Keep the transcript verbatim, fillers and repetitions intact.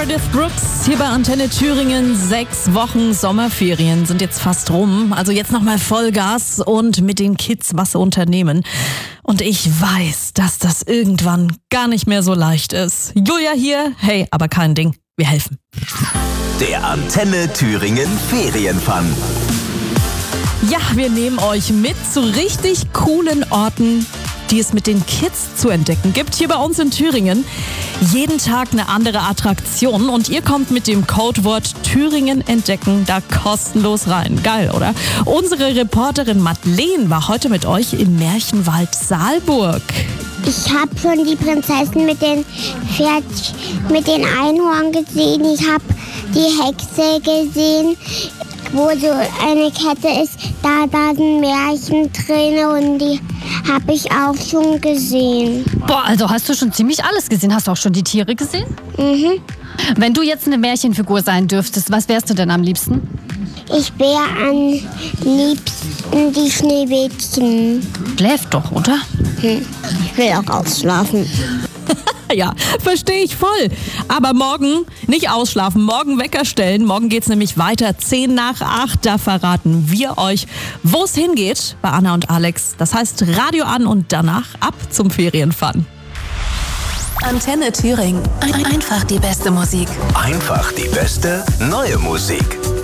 Meredith Brooks hier bei Antenne Thüringen. Sechs Wochen Sommerferien sind jetzt fast rum. Also jetzt nochmal Vollgas und mit den Kids was unternehmen. Und ich weiß, dass das irgendwann gar nicht mehr so leicht ist. Julia hier, hey, aber kein Ding, wir helfen. Der Antenne Thüringen Ferienfun. Ja, wir nehmen euch mit zu richtig coolen Orten, die es mit den Kids zu entdecken gibt. Hier bei uns in Thüringen jeden Tag eine andere Attraktion und ihr kommt mit dem Codewort Thüringen entdecken da kostenlos rein. Geil, oder? Unsere Reporterin Madeleine war heute mit euch im Märchenwald Saalburg. Ich habe schon die Prinzessin mit den Pferd, mit den Einhorn gesehen. Ich habe die Hexe gesehen, wo so eine Kette ist. Da, da sind Märchen drin und die habe ich auch schon gesehen. Boah, also hast du schon ziemlich alles gesehen. Hast du auch schon die Tiere gesehen? Mhm. Wenn du jetzt eine Märchenfigur sein dürftest, was wärst du denn am liebsten? Ich wäre am liebsten die Schneewittchen. Schläft doch, oder? Hm. Ich will auch ausschlafen. Ja, verstehe ich voll. Aber morgen nicht ausschlafen, morgen Wecker stellen. Morgen geht's nämlich weiter, zehn nach acht. Da verraten wir euch, wo es hingeht bei Anna und Alex. Das heißt Radio an und danach ab zum Ferienfun. Antenne Thüringen. Einfach die beste Musik. Einfach die beste neue Musik.